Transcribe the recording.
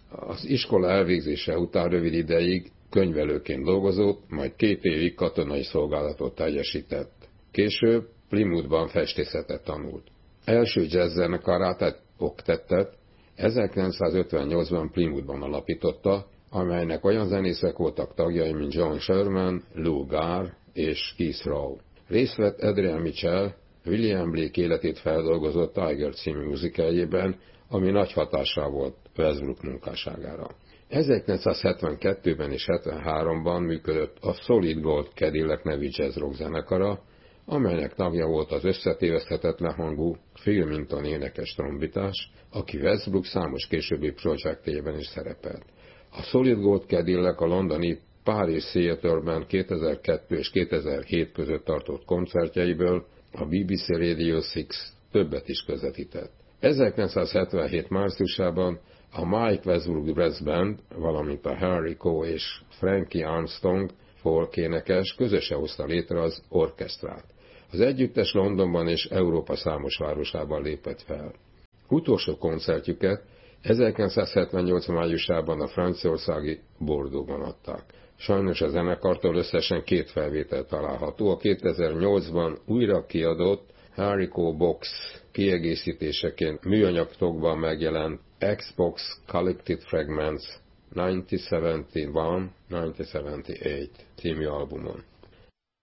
Az iskola elvégzése után rövid ideig könyvelőként dolgozott, majd 2 évig katonai szolgálatot teljesített. Később Plymouthban festészetet tanult. Első jazz zenekarát oktetett, 1958-ban Plymouthban alapította, amelynek olyan zenészek voltak tagjai, mint John Sherman, Lou Garr és Keith Rowe. Részt vett Adrian Mitchell, William Blake életét feldolgozott Tiger című muzikeljében, ami nagy hatással volt Westbrook munkásságára. 1972-ben és 73-ban működött a Solid Gold Cadillac nevű jazz rock zenekara, amelynek tagja volt az összetéveszthetetlen hangú Phil Minton énekes trombitás, aki Westbrook számos későbbi projektjében is szerepelt. A Solid Gold Cadillac a londoni Paris Theaterben 2002 és 2007 között tartott koncertjeiből a BBC Radio 6 többet is közvetített. 1977 márciusában a Mike Westbrook Brass Band, valamint a Harry Coe és Frankie Armstrong folk énekes közösen hozta létre az orkesztrát. Az együttes Londonban és Európa számos városában lépett fel. Utolsó koncertjüket 1978 májusában a franciaországi Bordeauxban adták. Sajnos a zenekartól összesen 2 felvétel található, a 2008-ban újra kiadott Harry Coe Box kiegészítéseként műanyag tokban megjelent Xbox Collected Fragments 1971-1978 című albumon.